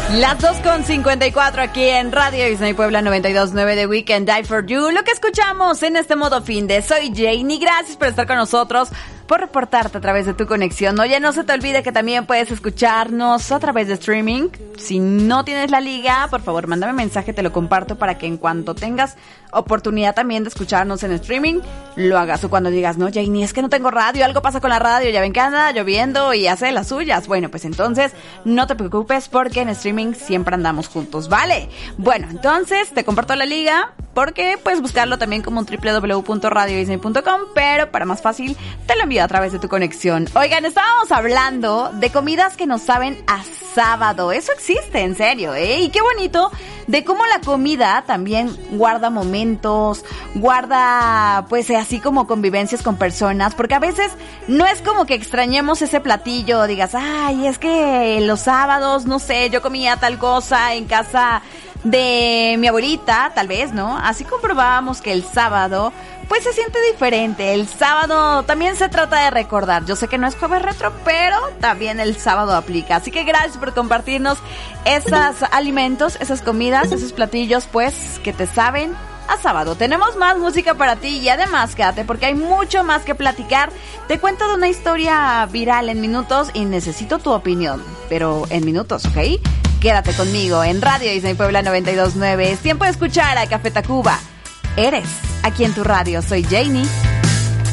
Las 2:54 aquí en Radio Disney Puebla 92.9 de Weekend Die For You. Lo que escuchamos en este modo fin de Soy Janie. Gracias por estar con nosotros, por reportarte a través de tu conexión. Oye, no se te olvide que también puedes escucharnos a través de streaming. Si no tienes la liga, por favor, mándame mensaje, te lo comparto para que en cuanto tengas oportunidad también de escucharnos en streaming, lo hagas. O cuando digas, no, Janie, es que no tengo radio, algo pasa con la radio, ya ven que anda lloviendo y hace las suyas. Bueno, pues entonces no te preocupes porque en streaming siempre andamos juntos, ¿vale? Bueno, entonces te comparto la liga porque puedes buscarlo también como www.radiodisney.com, pero para más fácil te lo envío a través de tu conexión. Oigan, estábamos hablando de comidas que nos saben a sábado. Eso existe, en serio, ¿eh? Y qué bonito de cómo la comida también guarda momentos, guarda pues así como convivencias con personas, porque a veces no es como que extrañemos ese platillo, digas, ay, es que los sábados, no sé, yo comía tal cosa en casa de mi abuelita, tal vez, ¿no? Así comprobábamos que el sábado pues se siente diferente. El sábado también se trata de recordar. Yo sé que no es jueves retro, pero también el sábado aplica. Así que gracias por compartirnos esos alimentos, esas comidas, esos platillos, pues, que te saben a sábado. Tenemos más música para ti y además quédate porque hay mucho más que platicar. Te cuento de una historia viral en minutos y necesito tu opinión, pero en minutos, ¿ok? Quédate conmigo en Radio Disney Puebla 92.9. Es tiempo de escuchar a Café Tacuba. Eres aquí en tu radio. Soy Janie.